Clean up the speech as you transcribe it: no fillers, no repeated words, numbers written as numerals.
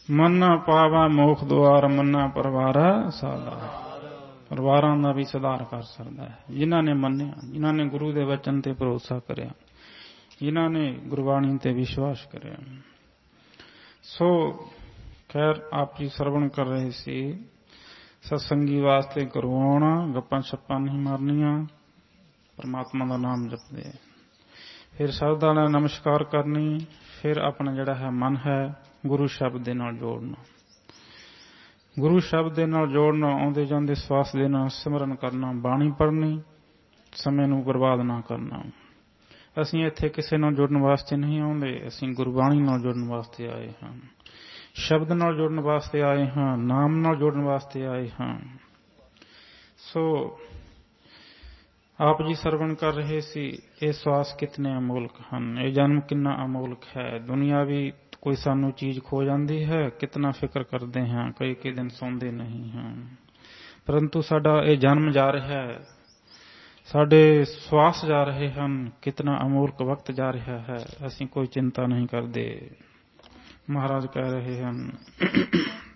ਮੰਨਾ ਪਾਵਾ ਮੋਖ ਦੁਆਰ, ਮੰਨਾ ਪਰਵਾਰਾ ਸਾਦਾ। ਪਰਿਵਾਰਾਂ ਦਾ ਵੀ ਸੁਧਾਰ ਕਰ ਸਕਦਾ ਹੈ ਜਿਨ੍ਹਾਂ ਨੇ ਮੰਨਿਆ, ਜਿਨ੍ਹਾਂ ਨੇ ਗੁਰੂ ਦੇ ਵਚਨ ਤੇ ਭਰੋਸਾ ਕਰਿਆ, ਜਿਨ੍ਹਾਂ ਨੇ ਗੁਰਬਾਣੀ ਤੇ ਵਿਸ਼ਵਾਸ ਕਰਿਆ। ਸੋ ਖੈਰ ਆਪ ਜੀ ਸਰਵਣ ਕਰ ਰਹੇ ਸੀ। ਸਤਸੰਗੀ ਵਾਸਤੇ ਕਰਵਾਉਣਾ, ਗੱਪਾਂ ਛੱਪਾਂ ਨਹੀਂ ਮਾਰਨੀਆਂ, ਪਰਮਾਤਮਾ ਦਾ ਨਾਮ ਜਪਦੇ, ਫਿਰ ਸਰਦਾ ਨਾਲ ਨਮਸਕਾਰ ਕਰਨੀ, ਫਿਰ ਆਪਣਾ ਜਿਹੜਾ ਹੈ ਮਨ ਹੈ ਗੁਰੂ ਸ਼ਬਦ ਦੇ ਨਾਲ ਜੋੜਨਾ, ਗੁਰੂ ਸ਼ਬਦ ਦੇ ਨਾਲ ਜੋੜਨਾ, ਆਉਂਦੇ ਜਾਂਦੇ ਸਵਾਸ ਦੇ ਨਾਲ ਸਿਮਰਨ ਕਰਨਾ, ਬਾਣੀ ਪੜ੍ਹਨੀ, ਸਮੇਂ ਨੂੰ ਬਰਬਾਦ ਨਾ ਕਰਨਾ। ਅਸੀਂ ਇੱਥੇ ਕਿਸੇ ਨਾਲ ਜੁੜਨ ਵਾਸਤੇ ਨਹੀਂ ਆਉਂਦੇ, ਅਸੀਂ ਗੁਰਬਾਣੀ ਨਾਲ ਜੁੜਨ ਵਾਸਤੇ ਆਏ ਹਾਂ, ਸ਼ਬਦ ਨਾਲ ਜੁੜਨ ਵਾਸਤੇ ਆਏ ਹਾਂ, ਨਾਮ ਨਾਲ ਜੁੜਨ ਵਾਸਤੇ ਆਏ ਹਾਂ। ਸੋ ਆਪ ਜੀ ਸਰਵਣ ਕਰ ਰਹੇ ਸੀ। ਇਹ ਸਵਾਸ ਕਿਤਨੇ ਅਮੋਲਕ ਹਨ, ਇਹ ਜਨਮ ਕਿੰਨਾ ਅਮੋਲਕ ਹੈ। ਦੁਨੀਆਵੀ ਕੋਈ ਸਾਨੂੰ ਚੀਜ਼ ਖੋ ਜਾਂਦੀ ਹੈ, ਕਿਤਨਾ ਫਿਕਰ ਕਰਦੇ ਹਾਂ, ਕਈ ਦਿਨ ਸੌਂਦੇ ਨਹੀਂ ਹਾਂ, ਪਰੰਤੂ ਸਾਡਾ ਇਹ ਜਨਮ ਜਾ ਰਿਹਾ ਹੈ, ਸਾਡੇ ਸਵਾਸ ਜਾ ਰਹੇ ਹਨ, ਕਿਤਨਾ ਅਮੋਲਕ ਵਕਤ ਜਾ ਰਿਹਾ ਹੈ, ਅਸੀਂ ਕੋਈ ਚਿੰਤਾ ਨਹੀਂ ਕਰਦੇ। ਮਹਾਰਾਜ ਕਹਿ ਰਹੇ ਹਨ